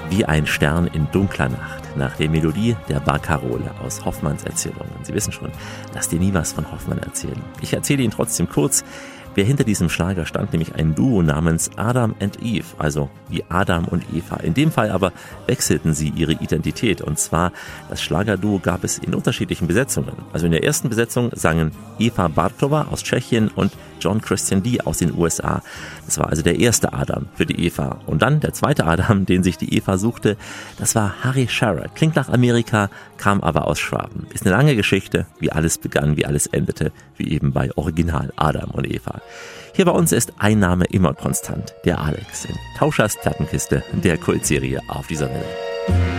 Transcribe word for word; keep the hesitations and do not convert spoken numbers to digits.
Wie ein Stern in dunkler Nacht, nach der Melodie der Barkarole aus Hoffmanns Erzählungen. Sie wissen schon, lass dir nie was von Hoffmann erzählen. Ich erzähle Ihnen trotzdem kurz, wer hinter diesem Schlager stand, nämlich ein Duo namens Adam and Eve, also wie Adam und Eva. In dem Fall aber wechselten sie ihre Identität, und zwar das Schlagerduo gab es in unterschiedlichen Besetzungen. Also in der ersten Besetzung sangen Eva Bartova aus Tschechien und John Christian Lee aus den U S A. Das war also der erste Adam für die Eva. Und dann der zweite Adam, den sich die Eva suchte, das war Harry Shearer. Klingt nach Amerika, kam aber aus Schwaben. Ist eine lange Geschichte, wie alles begann, wie alles endete, wie eben bei Original Adam und Eva. Hier bei uns ist ein Name immer konstant, der Alex in Tauschers Plattenkiste, der Kultserie auf dieser Welle.